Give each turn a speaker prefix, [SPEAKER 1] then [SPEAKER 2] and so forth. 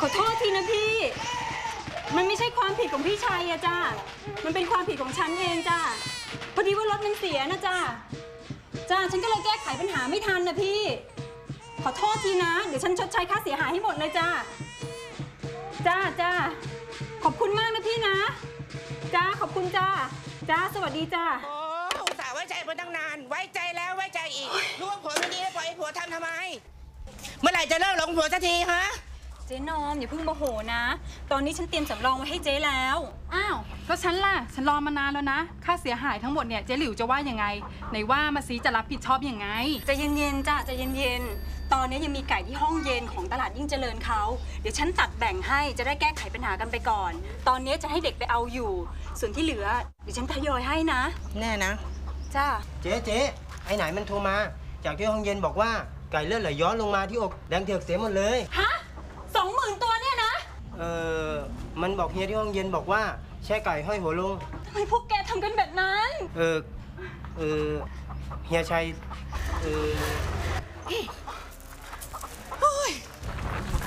[SPEAKER 1] ขอโทษทีนะพี่ มันไม่ใช่ความผิดของพี่ชัยอะจ้ามันเป็นความผิดของฉันเองจ้าพอดีว่ารถมันเสียนะจ้าฉันก็เลยแก้ไขปัญหาไม่ทันนะพี่ ขอโทษทีนะ เดี๋ยวฉันชดใช้ค่าเสียหายให้หมดเลยจ้าขอบคุณมากนะพี่นะขอบคุณสวัสดีจ้า
[SPEAKER 2] โอ้อุตส่าห์ไว้ใจมาตั้งนาน ไว้ใจแล้วไว้ใจอีกรู้ว่าผัวไม่ดีแล้วปล่อยให้ผัวทำไม เมื่อไหร่จะเลิกหลงผัวสักทีฮะ
[SPEAKER 1] เจ๊นอมอย่าเพิ่งโมโหนะ ตอนนี้ฉันเตรียมสำรองไว้ให้เจ๊แล้ว
[SPEAKER 3] อ้าวแล้วฉันล่ะฉันรอมานานแล้วนะค่าเสียหายทั้งหมดเนี่ยเจ๊หลิวจะว่ายังไงไหนว่ามาซิจะรับผิดชอบยังไง
[SPEAKER 1] ใจเย็นๆจ้าใจเย็นๆตอนนี้ยังมีไก่ที่ห้องเย็นของตลาดยิ่งเจริญเขาเดี๋ยวฉันตัดแบ่งให้จะได้แก้ไขปัญหากันไปก่อน ตอนนี้จะให้เด็กไปเอาอยู่ส่วนที่เหลือเดี๋ยวฉันทยอยให้นะ
[SPEAKER 2] แน่นะ
[SPEAKER 1] จ้า
[SPEAKER 4] เจ๊ไอ้ไหนมันโทรมาจากที่ห้องเย็นบอกว่าไก่เลือดไหลย้อนลงมาที่อกแดงเถือกเสียหมดเลย
[SPEAKER 1] ฮะ20,000 ตัวเนี่ยนะ
[SPEAKER 4] มันบอกเฮียที่ห้องเย็นบอกว่าแช่ไก่ห้อยหัวลง
[SPEAKER 1] ทำไมพวกแกทำกันแบบนั้น
[SPEAKER 4] เฮียชัย